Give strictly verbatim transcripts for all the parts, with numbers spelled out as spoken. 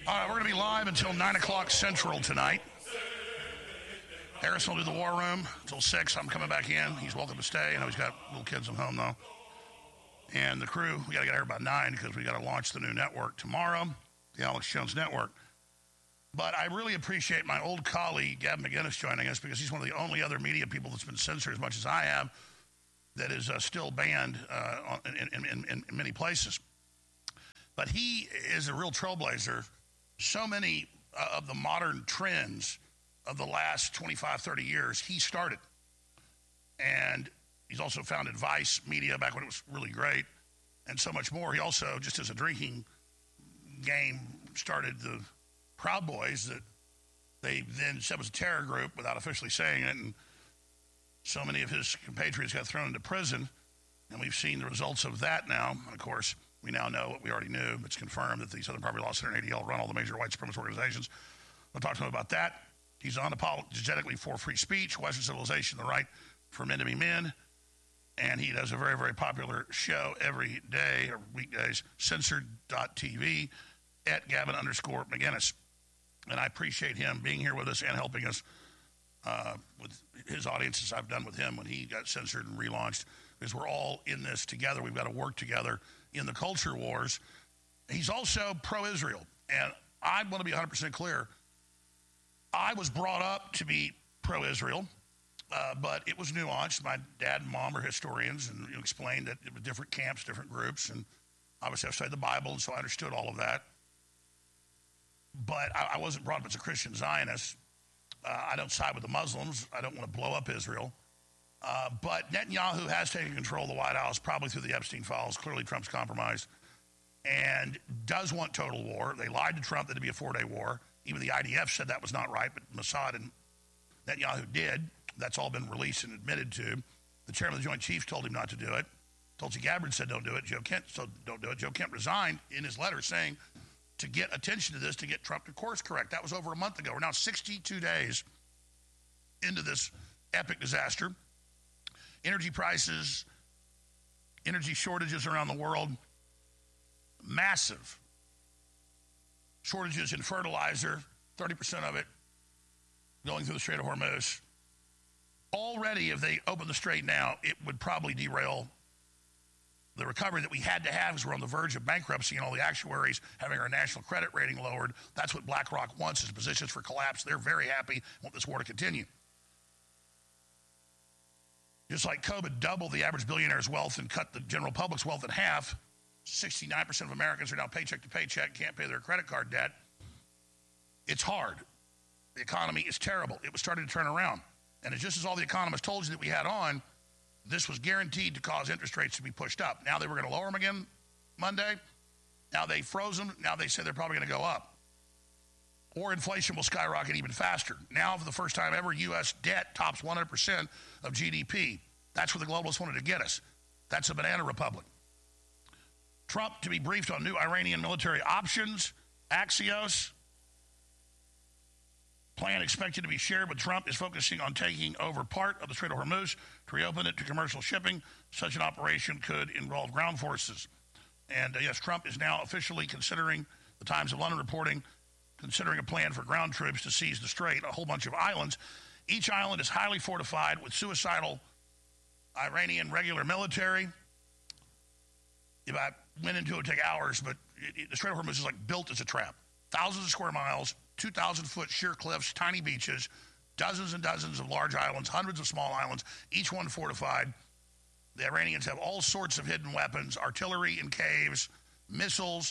All right, we're going to be live until nine o'clock Central tonight. Harrison will do the War Room until six. I'm coming back in. He's welcome to stay. I know he's got little kids at home, though. And the crew, we got to get here by nine because we got to launch the new network tomorrow, the Alex Jones Network. But I really appreciate my old colleague, Gavin McInnes, joining us because he's one of the only other media people that's been censored as much as I have that is uh, still banned uh, in, in, in, in many places. But he is a real trailblazer. So many uh, of the modern trends of the last twenty-five, thirty years, he started. And he's also founded Vice Media back when it was really great, and so much more. He also, just as a drinking game, started the Proud Boys that they then said was a terror group without officially saying it. And so many of his compatriots got thrown into prison, and we've seen the results of that now. And of course, we now know what we already knew. It's confirmed that the Southern Poverty Law Center and A D L run all the major white supremacist organizations. We'll talk to him about that. He's unapologetically for free speech, Western civilization, the right for men to be men. And he does a very, very popular show every day, or weekdays, censored dot t v, at Gavin underscore McInnes. And I appreciate him being here with us and helping us uh, with his audiences I've done with him when he got censored and relaunched, because we're all in this together. We've got to work together in the culture wars. He's also pro-Israel. And I want to be one hundred percent clear. I was brought up to be pro-Israel, uh, but it was nuanced. My dad and mom are historians, and you explained that it was different camps, different groups, and obviously I've studied the Bible, and so I understood all of that. But I, I wasn't brought up as a Christian Zionist. Uh, I don't side with the Muslims. I don't want to blow up Israel. Uh, but Netanyahu has taken control of the White House, probably through the Epstein files. Clearly Trump's compromised, and does want total war. They lied to Trump that it'd be a four-day war. Even the I D F said that was not right, but Mossad and Netanyahu did. That's all been released and admitted to. The chairman of the Joint Chiefs told him not to do it. Tulsi Gabbard said don't do it. Joe Kent said don't do it. Joe Kent resigned in his letter saying to get attention to this, to get Trump to course correct. That was over a month ago. We're now sixty-two days into this epic disaster. Energy prices, energy shortages around the world, massive. Shortages in fertilizer, thirty percent of it going through the Strait of Hormuz. Already, if they open the strait now, it would probably derail the recovery that we had to have, because we're on the verge of bankruptcy and all the actuaries having our national credit rating lowered. That's what BlackRock wants, is positions for collapse. They're very happy, want this war to continue. Just like COVID doubled the average billionaire's wealth and cut the general public's wealth in half, sixty-nine percent of Americans are now paycheck to paycheck, can't pay their credit card debt. It's hard. The economy is terrible. It was starting to turn around. And it's just as all the economists told you that we had on, this was guaranteed to cause interest rates to be pushed up. Now they were going to lower them again Monday. Now they froze them. Now they say they're probably going to go up. Or inflation will skyrocket even faster. Now, for the first time ever, U S debt tops one hundred percent of G D P. That's where the globalists wanted to get us. That's a banana republic. Trump to be briefed on new Iranian military options. Axios. Plan expected to be shared with Trump is focusing on taking over part of the Strait of Hormuz to reopen it to commercial shipping. Such an operation could involve ground forces. And uh, yes, Trump is now officially considering, the Times of London reporting, considering a plan for ground troops to seize the strait, a whole bunch of islands. Each island is highly fortified with suicidal Iranian regular military. If I went into it, it would take hours, but it, it, the Strait of Hormuz is like built as a trap. Thousands of square miles, two thousand foot sheer cliffs, tiny beaches, dozens and dozens of large islands, hundreds of small islands, each one fortified. The Iranians have all sorts of hidden weapons, artillery in caves, missiles.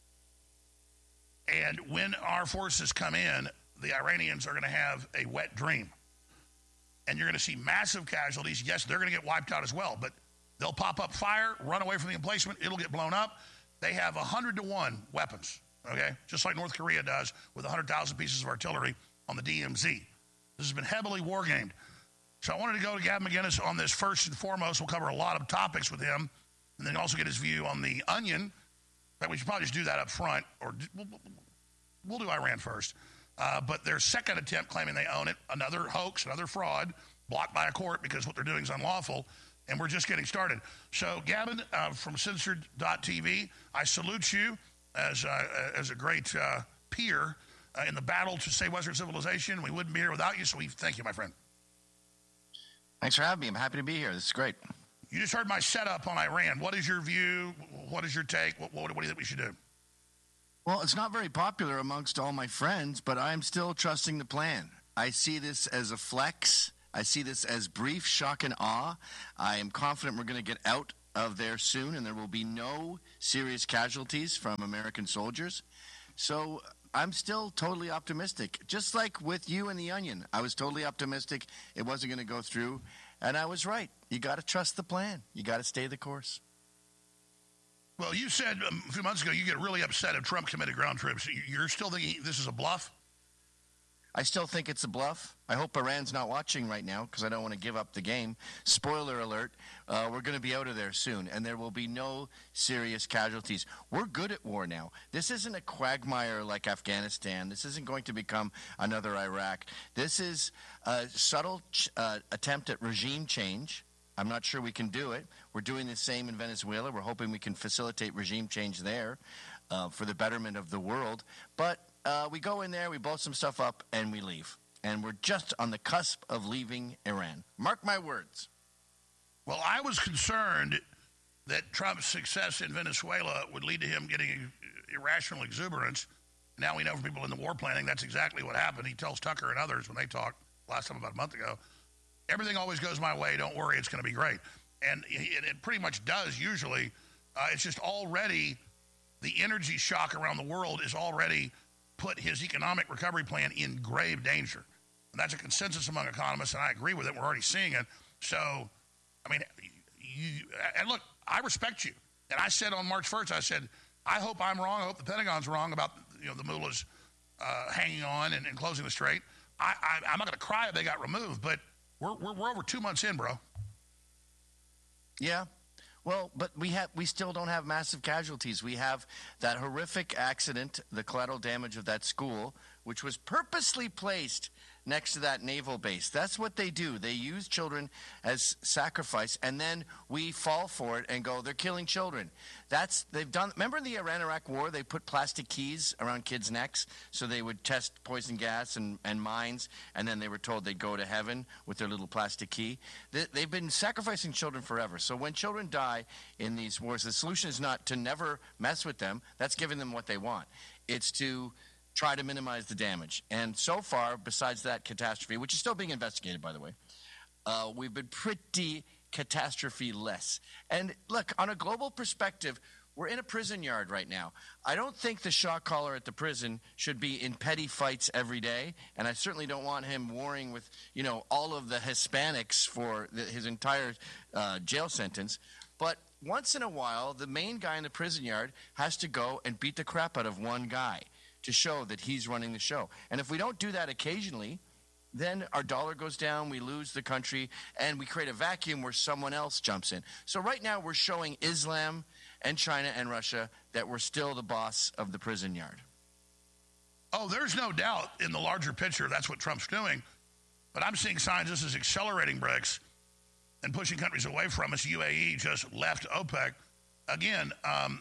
And when our forces come in, the Iranians are going to have a wet dream. And you're going to see massive casualties. Yes, they're going to get wiped out as well, but they'll pop up fire, run away from the emplacement, it'll get blown up. They have one hundred to one weapons, okay? Just like North Korea does with one hundred thousand pieces of artillery on the D M Z. This has been heavily war-gamed. So I wanted to go to Gavin McInnes on this first and foremost. We'll cover a lot of topics with him, and then also get his view on the Onion. In fact, we should probably just do that up front, or we'll, we'll do Iran first. Uh, but their second attempt claiming they own it, another hoax, another fraud, blocked by a court because what they're doing is unlawful, and we're just getting started. So, Gavin, uh, from censored dot t v, I salute you as, uh, as a great uh, peer uh, in the battle to save Western civilization. We wouldn't be here without you, so we thank you, my friend. Thanks for having me. I'm happy to be here. This is great. You just heard my setup on Iran. What is your view? What is your take? What, what, what do you think we should do? Well, it's not very popular amongst all my friends, but I'm still trusting the plan. I see this as a flex. I see this as brief shock and awe. I am confident we're going to get out of there soon, and there will be no serious casualties from American soldiers. So I'm still totally optimistic. Just like with you and the Onion, I was totally optimistic it wasn't going to go through, and I was right. You got to trust the plan. You got to stay the course. Well, you said um, a few months ago you get really upset if Trump committed ground troops. You're still thinking this is a bluff? I still think it's a bluff. I hope Iran's not watching right now because I don't want to give up the game. Spoiler alert, uh, we're going to be out of there soon, and there will be no serious casualties. We're good at war now. This isn't a quagmire like Afghanistan. This isn't going to become another Iraq. This is a subtle ch- uh, attempt at regime change. I'm not sure we can do it. We're doing the same in Venezuela. We're hoping we can facilitate regime change there uh, for the betterment of the world. But uh, we go in there, we blow some stuff up, and we leave. And we're just on the cusp of leaving Iran. Mark my words. Well, I was concerned that Trump's success in Venezuela would lead to him getting irrational exuberance. Now we know from people in the war planning that's exactly what happened. He tells Tucker and others when they talked last time about a month ago, everything always goes my way. Don't worry, it's going to be great. And it, it pretty much does usually. Uh, it's just already the energy shock around the world is already put his economic recovery plan in grave danger. And that's a consensus among economists, and I agree with it. We're already seeing it. So, I mean, you, and look, I respect you. And I said on March first, I said, I hope I'm wrong. I hope the Pentagon's wrong about, you know, the mullahs uh, hanging on and, and closing the strait. I, I, I'm not going to cry if they got removed, but we're, we're we're over two months in, bro. Yeah. Well, but we have we still don't have massive casualties. We have that horrific accident, the collateral damage of that school, which was purposely placed next to that naval base. That's what they do. They use children as sacrifice, and then we fall for it and go, they're killing children. That's they've done. Remember in the Iran-Iraq war, they put plastic keys around kids' necks so they would test poison gas and, and mines, and then they were told they'd go to heaven with their little plastic key. They, they've been sacrificing children forever. So when children die in these wars, the solution is not to never mess with them. That's giving them what they want. It's to try to minimize the damage. And so far, besides that catastrophe, which is still being investigated, by the way, uh, we've been pretty catastrophe-less. And look, on a global perspective, we're in a prison yard right now. I don't think the shot caller at the prison should be in petty fights every day, and I certainly don't want him warring with, you know, all of the Hispanics for the, his entire uh, jail sentence. But once in a while, the main guy in the prison yard has to go and beat the crap out of one guy to show that he's running the show. And if we don't do that occasionally, then our dollar goes down, we lose the country, and we create a vacuum where someone else jumps in. So right now we're showing Islam and China and Russia that we're still the boss of the prison yard. Oh, there's no doubt in the larger picture that's what Trump's doing. But I'm seeing signs this is accelerating BRICS and pushing countries away from us. U A E just left OPEC. Again, um,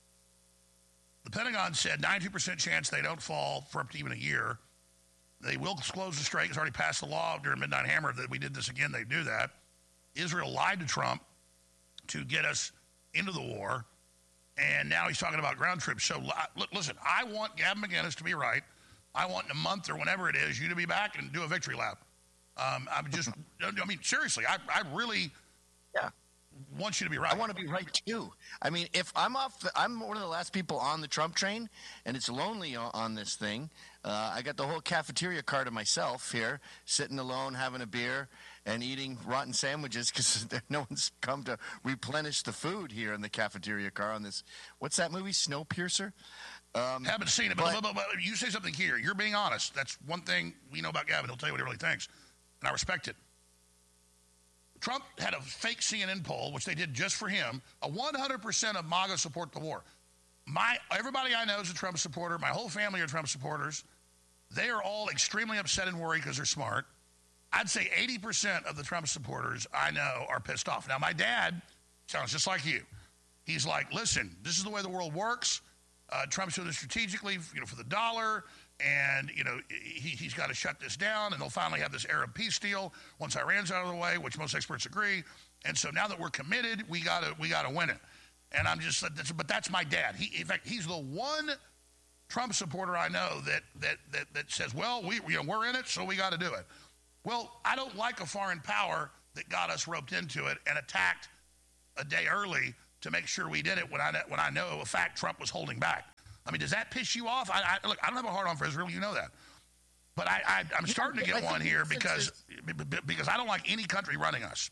the Pentagon said ninety percent chance they don't fall for up to even a year. They will close the strait. It's already passed the law during Midnight Hammer that we did this again. They do that. Israel lied to Trump to get us into the war, and now he's talking about ground troops. So, look, listen, I want Gavin McInnes to be right. I want in a month or whenever it is you to be back and do a victory lap. Um, I'm just, I mean, seriously, I, I really yeah. want you to be right. I want to be right, too. I mean, if I'm off, the, I'm one of the last people on the Trump train, and it's lonely on, on this thing. Uh, I got the whole cafeteria car to myself here, sitting alone, having a beer, and eating rotten sandwiches because no one's come to replenish the food here in the cafeteria car on this. What's that movie, Snowpiercer? Um, Haven't seen it, but, but, but, but you say something here. You're being honest. That's one thing we know about Gavin. He'll tell you what he really thinks, and I respect it. Trump had a fake C N N poll, which they did just for him. A one hundred percent of MAGA support the war. My everybody I know is a Trump supporter. My whole family are Trump supporters. They are all extremely upset and worried because they're smart. I'd say eighty percent of the Trump supporters I know are pissed off. Now, my dad sounds just like you. He's like, listen, this is the way the world works. Uh, Trump's doing this strategically, you know, for the dollar, and you know he, he's got to shut this down, and they'll finally have this Arab peace deal once Iran's out of the way, which most experts agree. And so now that we're committed, we gotta we gotta win it. And I'm just, but that's my dad. He, in fact, he's the one Trump supporter I know that that that, that says, well, we you know we're in it, so we got to do it. Well, I don't like a foreign power that got us roped into it and attacked a day early to make sure we did it when I when I know a fact Trump was holding back. I mean, does that piss you off? I, I look, I don't have a hard on for Israel, you know that, but I, I I'm starting to get one here because because I don't like any country running us.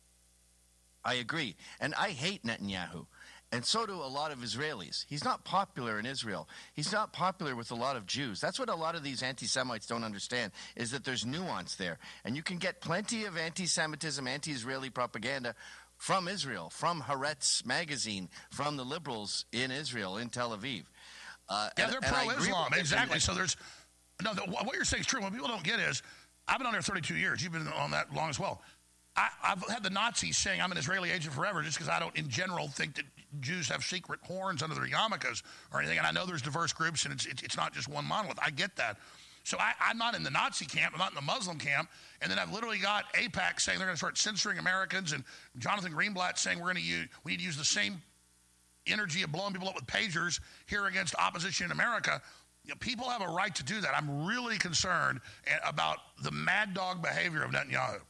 I agree, and I hate Netanyahu. And so do a lot of Israelis. He's not popular in Israel. He's not popular with a lot of Jews. That's what a lot of these anti-Semites don't understand, is that there's nuance there. And you can get plenty of anti-Semitism, anti-Israeli propaganda from Israel, from Haaretz magazine, from the liberals in Israel, in Tel Aviv. Uh, yeah, and, they're and pro-Islam, exactly. So there's, no, the, what you're saying is true. What people don't get is, I've been on there thirty-two years. You've been on that long as well. I, I've had the Nazis saying I'm an Israeli agent forever just because I don't, in general, think that Jews have secret horns under their yarmulkes or anything. And I know there's diverse groups, and it's it's, it's not just one monolith. I get that. So I, I'm not in the Nazi camp. I'm not in the Muslim camp. And then I've literally got AIPAC saying they're going to start censoring Americans, and Jonathan Greenblatt saying we're going to use we need to use the same energy of blowing people up with pagers here against opposition in America. You know, people have a right to do that. I'm really concerned about the mad dog behavior of Netanyahu.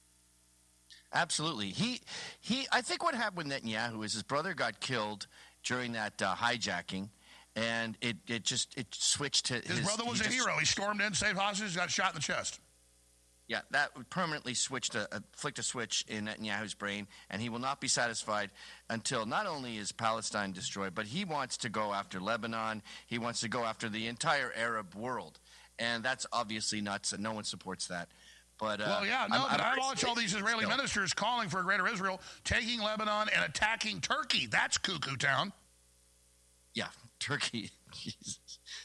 Absolutely. He, he. I think what happened with Netanyahu is his brother got killed during that uh, hijacking, and it, it just it switched to his, his brother was a just, hero. He stormed in, saved hostages, got shot in the chest. Yeah, that permanently switched a, a flicked a switch in Netanyahu's brain, and he will not be satisfied until not only is Palestine destroyed, but he wants to go after Lebanon. He wants to go after the entire Arab world, and that's obviously nuts, and no one supports that. But, uh, well, yeah, no, I'm, but I'm I watch all these Israeli ministers calling for a greater Israel, taking Lebanon and attacking Turkey. That's cuckoo town. Yeah, Turkey. Jesus.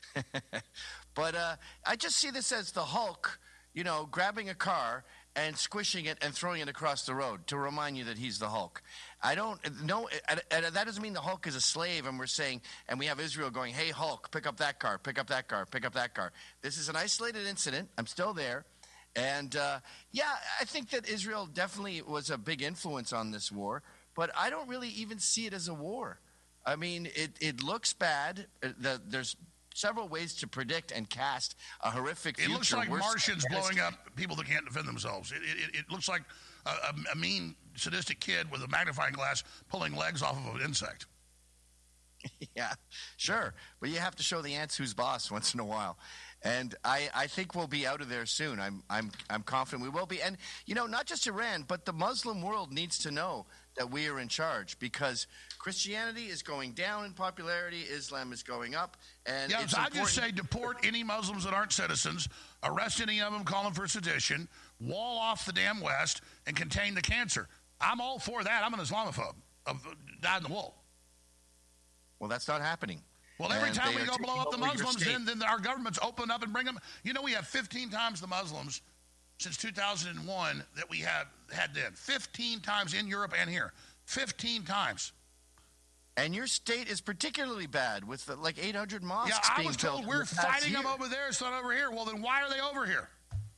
But uh, I just see this as the Hulk, you know, grabbing a car and squishing it and throwing it across the road to remind you that he's the Hulk. I don't know. That doesn't mean the Hulk is a slave and we're saying, and we have Israel going, hey, Hulk, pick up that car, pick up that car, pick up that car. This is an isolated incident. I'm still there. And, uh, yeah, I think that Israel definitely was a big influence on this war, but I don't really even see it as a war. I mean, it, it looks bad. The, there's several ways to predict and cast a horrific future. It looks like Worse Martians blowing up people that can't defend themselves. It, it, it looks like a, a, a mean, sadistic kid with a magnifying glass pulling legs off of an insect. Yeah, sure. But you have to show the ants who's boss once in a while. And I, I think we'll be out of there soon. I'm, I'm, I'm confident we will be. And, you know, not just Iran, but the Muslim world needs to know that we are in charge because Christianity is going down in popularity, Islam is going up. And yeah, it's so I just say deport any Muslims that aren't citizens, arrest any of them, call them for sedition, wall off the damn West, and contain the cancer. I'm all for that. I'm an Islamophobe. Of dyed in the wool. Well, that's not happening. Well, every and time we go blow up the Muslims, then, then our government's open up and bring them. You know, we have fifteen times the Muslims since two thousand one that we have had then. fifteen times in Europe and here. fifteen times. And your state is particularly bad with the, like eight hundred mosques yeah, I being was told built we're fighting year. them over there, it's not over here. Well, then why are they over here?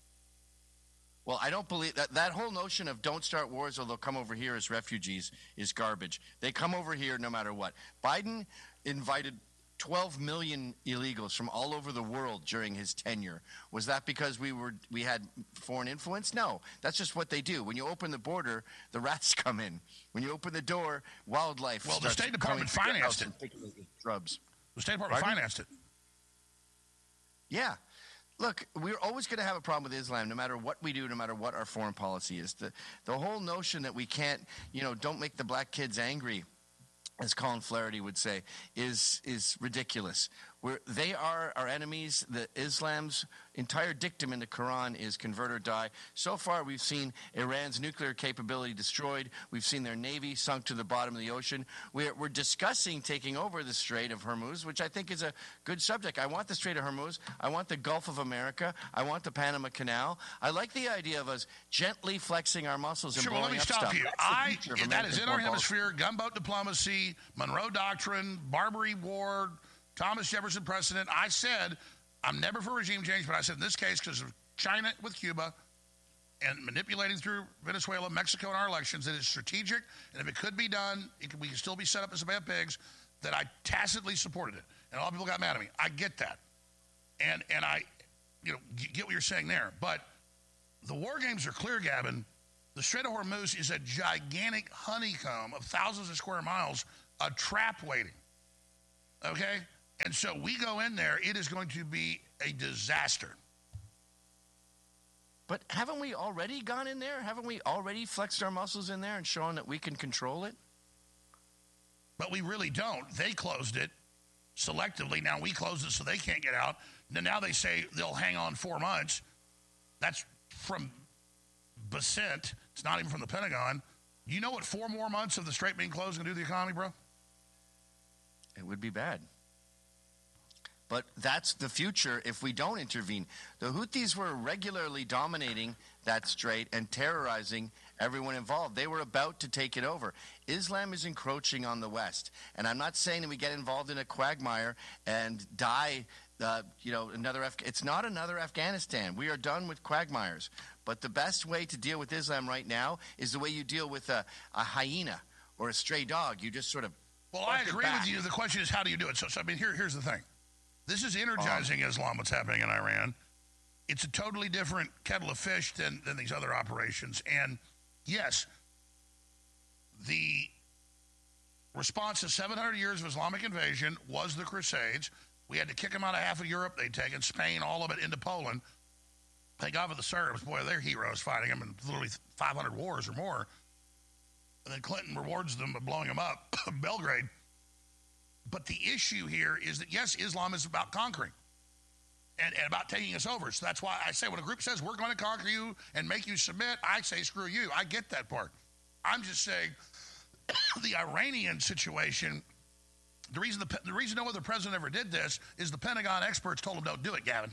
Well, I don't believe that that whole notion of don't start wars or they'll come over here as refugees is garbage. They come over here no matter what. Biden invited twelve million illegals from all over the world during his tenure. Was that because we were we had foreign influence? No, that's just what they do. When you open the border, the rats come in. When you open the door, wildlife. Well, the State Department financed it. Shrubs. The State Department Pardon? financed it. Yeah. Look, we're always going to have a problem with Islam no matter what we do, no matter what our foreign policy is. The, the whole notion that we can't, you know, don't make the black kids angry, as Colin Flaherty would say, is is ridiculous. We're, they are our enemies. The Islam's entire dictum in the Quran is convert or die. So far, we've seen Iran's nuclear capability destroyed. We've seen their navy sunk to the bottom of the ocean. We're, we're discussing taking over the Strait of Hormuz, which I think is a good subject. I want the Strait of Hormuz. I want the Gulf of America. I want the Panama Canal. I like the idea of us gently flexing our muscles and sure, blowing well, let me up stop stuff. you. That's I, that that is in our hemisphere. Gunboat diplomacy, Monroe Doctrine, Barbary War, Thomas Jefferson precedent. I said, I'm never for regime change, but I said in this case, because of China with Cuba and manipulating through Venezuela, Mexico, and our elections, that it's strategic, and if it could be done, it could, we can still be set up as a bad pigs, that I tacitly supported it. And a lot of people got mad at me. I get that. And and I, you know, get what you're saying there. But the war games are clear, Gavin. The Strait of Hormuz is a gigantic honeycomb of thousands of square miles, a trap waiting. Okay? And so we go in there, it is going to be a disaster. But haven't we already gone in there? Haven't we already flexed our muscles in there and shown that we can control it? But we really don't. They closed it selectively. Now we closed it so they can't get out. And now they say they'll hang on four months. That's from Basent. It's not even from the Pentagon. You know what four more months of the Strait being closed can do to the economy, bro? It would be bad. But that's the future if we don't intervene. The Houthis were regularly dominating that strait and terrorizing everyone involved. They were about to take it over. Islam is encroaching on the West. And I'm not saying that we get involved in a quagmire and die, uh, you know, another Af- it's not another Afghanistan. We are done with quagmires. But the best way to deal with Islam right now is the way you deal with a, a hyena or a stray dog. You just sort of Well, I agree with you. The question is, how do you do it? So, so I mean, here, here's the thing. This is energizing um, Islam, what's happening in Iran. It's a totally different kettle of fish than, than these other operations. And, yes, the response to seven hundred years of Islamic invasion was the Crusades. We had to kick them out of half of Europe. They'd taken Spain, all of it, into Poland. Thank God for the Serbs. Boy, they're heroes fighting them in literally five hundred wars or more. And then Clinton rewards them by blowing them up, Belgrade. But the issue here is that, yes, Islam is about conquering and, and about taking us over. So that's why I say when a group says we're going to conquer you and make you submit, I say screw you. I get that part. I'm just saying the Iranian situation, the reason the, the reason no other president ever did this is the Pentagon experts told him don't do it, Gavin.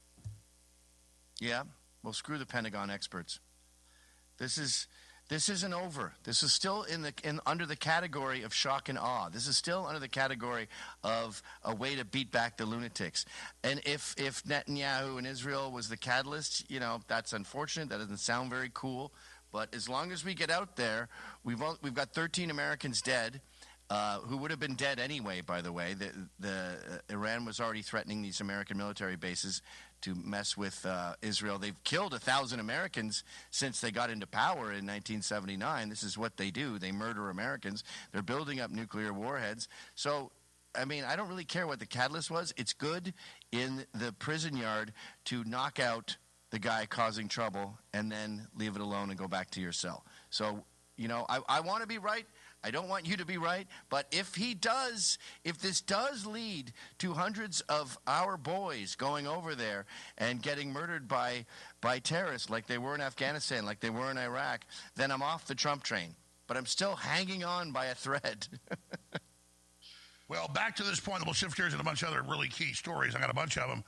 Yeah, well, screw the Pentagon experts. This is... This isn't over. This is still in the in under the category of shock and awe. This is still under the category of a way to beat back the lunatics. And if if Netanyahu and Israel was the catalyst, you know, that's unfortunate. That doesn't sound very cool. But as long as we get out there, we've all, we've got thirteen Americans dead, uh, who would have been dead anyway. By the way, the the uh, Iran was already threatening these American military bases to mess with uh, Israel. They've killed a thousand Americans since they got into power in nineteen seventy-nine. This is what they do. They murder Americans. They're building up nuclear warheads. So, I mean, I don't really care what the catalyst was. It's good in the prison yard to knock out the guy causing trouble and then leave it alone and go back to your cell. So, you know, I, I want to be right. I don't want you to be right, but if he does, if this does lead to hundreds of our boys going over there and getting murdered by by terrorists like they were in Afghanistan, like they were in Iraq, then I'm off the Trump train. But I'm still hanging on by a thread. Well, back to this point, we'll shift gears and a bunch of other really key stories. I got a bunch of them.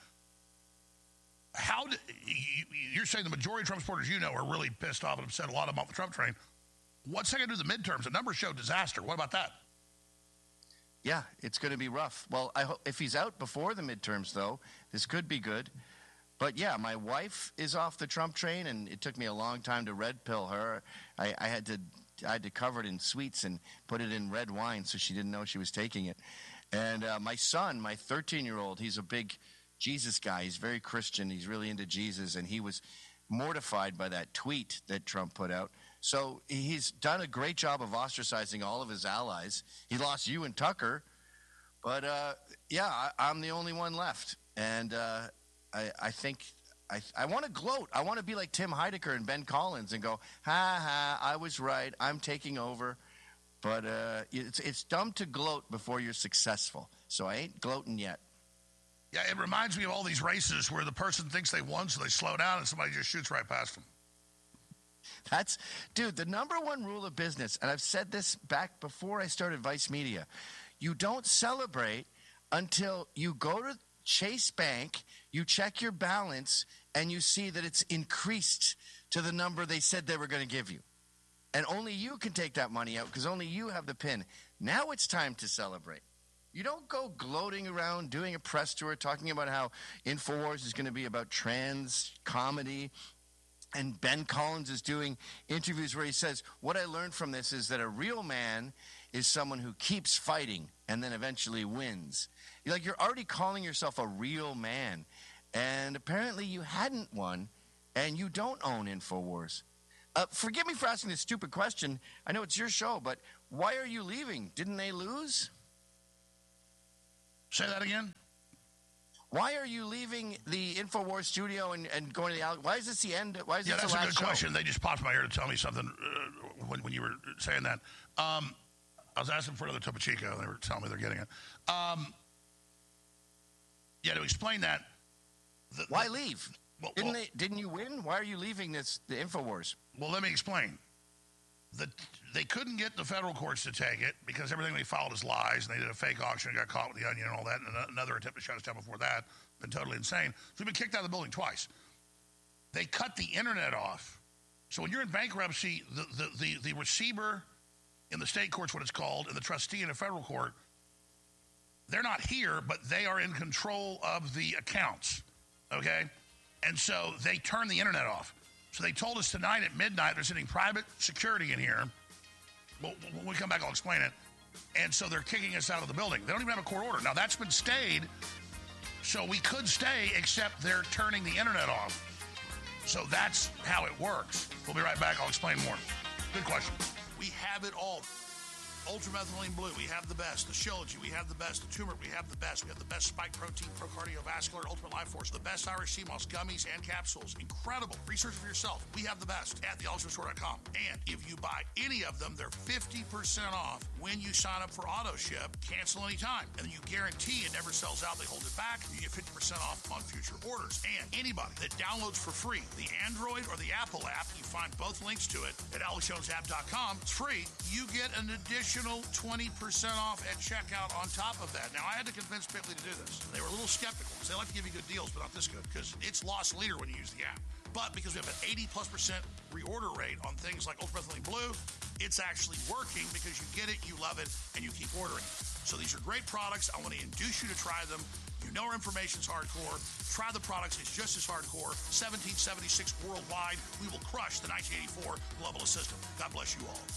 How do, you're saying the majority of Trump supporters you know are really pissed off and upset, a lot of them off the Trump train. What's that going to do to the midterms? The numbers show disaster. What about that? Yeah, it's going to be rough. Well, I ho- if he's out before the midterms, though, this could be good. But, yeah, my wife is off the Trump train, and it took me a long time to red pill her. I, I had to I had to cover it in sweets and put it in red wine so she didn't know she was taking it. And uh, my son, my thirteen-year-old, he's a big Jesus guy. He's very Christian. He's really into Jesus, and he was mortified by that tweet that Trump put out. So he's done a great job of ostracizing all of his allies. He lost you and Tucker, but uh, yeah, I, I'm the only one left. And uh, I, I think I, I want to gloat. I want to be like Tim Heidecker and Ben Collins and go, ha ha, I was right. I'm taking over. But uh, it's it's dumb to gloat before you're successful. So I ain't gloating yet. Yeah, it reminds me of all these races where the person thinks they won, so they slow down and somebody just shoots right past them. That's, dude, the number one rule of business, and I've said this back before I started Vice Media, you don't celebrate until you go to Chase Bank, you check your balance, and you see that it's increased to the number they said they were going to give you. And only you can take that money out because only you have the PIN. Now it's time to celebrate. You don't go gloating around doing a press tour talking about how InfoWars is going to be about trans comedy. And Ben Collins is doing interviews where he says, what I learned from this is that a real man is someone who keeps fighting and then eventually wins. You're like, you're already calling yourself a real man. And apparently you hadn't won, and you don't own InfoWars. Uh, forgive me for asking this stupid question. I know it's your show, but why are you leaving? Didn't they lose? Say that again? Why are you leaving the InfoWars studio and, and going to the Alex? Why is this the end? Why is yeah, this that's the last a good show? question. They just popped in my ear to tell me something uh, when, when you were saying that. Um, I was asking for another Topo Chico, and they were telling me they're getting it. Um, yeah, to explain that. The, Why the, leave? Well, didn't well, they? Didn't you win? Why are you leaving this? The InfoWars. Well, let me explain. The, they couldn't get the federal courts to take it because everything they filed is lies, and they did a fake auction and got caught with the onion and all that, and another attempt to shut us down before that. Been totally insane. So we've been kicked out of the building twice. They cut the internet off. So when you're in bankruptcy, the, the, the, the receiver in the state court's what it's called, and the trustee in a federal court, they're not here, but they are in control of the accounts, okay? And so they turned the internet off. So they told us tonight at midnight they're sending private security in here. Well, when we come back, I'll explain it. And so they're kicking us out of the building. They don't even have a court order. Now, that's been stayed, so we could stay, except they're turning the internet off. So that's how it works. We'll be right back. I'll explain more. Good question. We have it all. Ultramethylene Blue, we have the best. The Shilajit, we have the best. The Turmeric, we have the best. We have the best Spike Protein, Pro Cardiovascular, Ultimate Life Force, the best Irish Sea Moss gummies and capsules. Incredible. Research for yourself. We have the best at the ultra store dot com. And if you buy any of them, they're fifty percent off when you sign up for auto ship. Cancel anytime. And then you guarantee it never sells out. They hold it back. You get fifty percent off on future orders. And anybody that downloads for free the Android or the Apple app, you find both links to it at alex jones app dot com. It's free. You get an additional twenty percent off at checkout on top of that. Now, I had to convince Pitley to do this. They were a little skeptical. They like to give you good deals, but not this good, because it's lost leader when you use the app. But because we have an eighty plus percent reorder rate on things like Ultramethylene Blue, it's actually working because you get it, you love it, and you keep ordering it. So these are great products. I want to induce you to try them. You know our information's hardcore. Try the products. It's just as hardcore. seventeen seventy-six worldwide. We will crush the nineteen eighty-four Globalist system. God bless you all.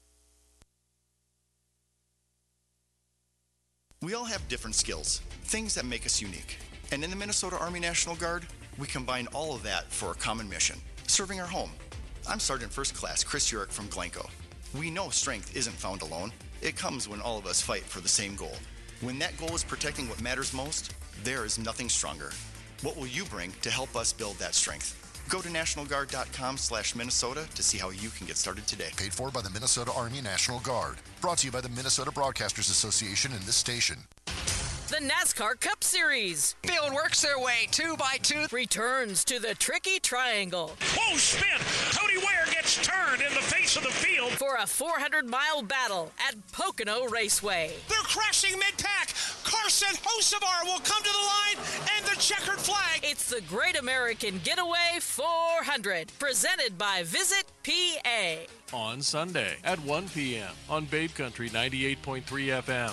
We all have different skills, things that make us unique. And in the Minnesota Army National Guard, we combine all of that for a common mission, serving our home. I'm Sergeant First Class Chris Urich from Glencoe. We know strength isn't found alone. It comes when all of us fight for the same goal. When that goal is protecting what matters most, there is nothing stronger. What will you bring to help us build that strength? Go to national guard dot com slash Minnesota to see how you can get started today. Paid for by the Minnesota Army National Guard. Brought to you by the Minnesota Broadcasters Association and this station. The NASCAR Cup Series. Field works their way two by two. Returns to the tricky triangle. Whoa, spin! Cody Ware gets turned in the face of the field. For a four hundred mile battle at Pocono Raceway. They're crashing mid-pack. Carson Hocevar will come to the line and the checkered flag. It's the Great American Getaway four hundred. Presented by Visit P A. On Sunday at one p.m. on Babe Country ninety-eight point three F M.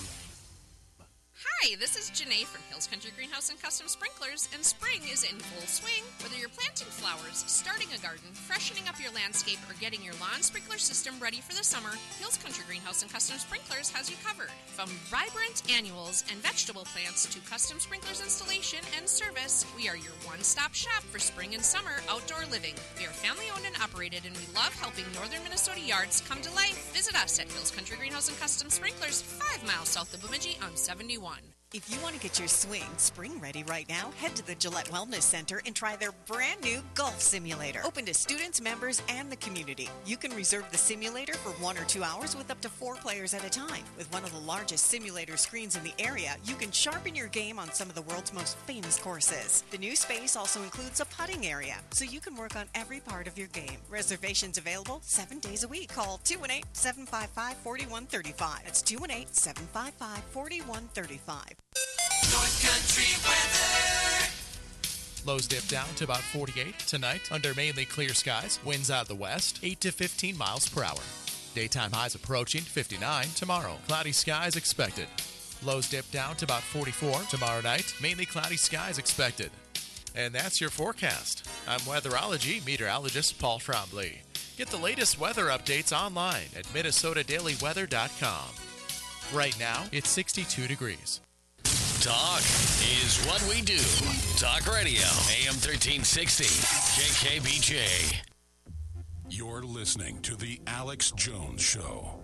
Hi, this is Janae from Hills Country Greenhouse and Custom Sprinklers, and spring is in full swing. Whether you're planting flowers, starting a garden, freshening up your landscape, or getting your lawn sprinkler system ready for the summer, Hills Country Greenhouse and Custom Sprinklers has you covered. From vibrant annuals and vegetable plants to custom sprinklers installation and service, we are your one-stop shop for spring and summer outdoor living. We are family-owned and operated, and we love helping northern Minnesota yards come to life. Visit us at Hills Country Greenhouse and Custom Sprinklers, five miles south of Bemidji on seventy-one. If you want to get your swing spring ready right now, head to the Gillette Wellness Center and try their brand new golf simulator. Open to students, members, and the community. You can reserve the simulator for one or two hours with up to four players at a time. With one of the largest simulator screens in the area, you can sharpen your game on some of the world's most famous courses. The new space also includes a putting area, so you can work on every part of your game. Reservations available seven days a week. Call two one eight, seven five five, four one three five. That's two one eight, seven five five, four one three five. North Country weather. Lows dip down to about forty-eight tonight under mainly clear skies. Winds out of the west, eight to fifteen miles per hour. Daytime highs approaching fifty-nine tomorrow. Cloudy skies expected. Lows dip down to about forty-four. Tomorrow night, mainly cloudy skies expected. And that's your forecast. I'm weatherology meteorologist Paul Trombley. Get the latest weather updates online at minnesota daily weather dot com. Right now, it's sixty-two degrees. Talk is what we do. Talk Radio, A M thirteen sixty, K K B J. You're listening to The Alex Jones Show.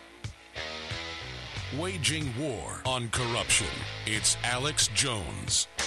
Waging war on corruption. It's Alex Jones